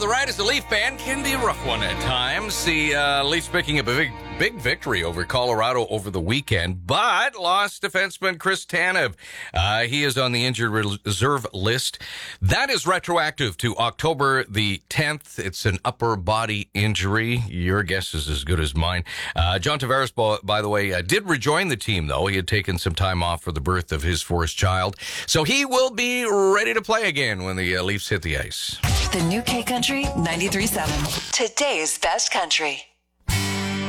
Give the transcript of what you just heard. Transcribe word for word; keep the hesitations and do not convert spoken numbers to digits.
ride as a Leaf fan can be a rough one at times. The uh, Leafs picking up a big, big victory over Colorado over the weekend, but lost defenseman Chris Tanev. Uh, he is on the injured reserve list. That is retroactive to October the tenth. It's an upper body injury. Your guess is as good as mine. Uh, John Tavares, by the way, uh, did rejoin the team, though. He had taken some time off for the birth of his first child. So he will be ready to play again when the uh, Leafs hit the ice. The new K Country ninety-three point seven. Today's best country.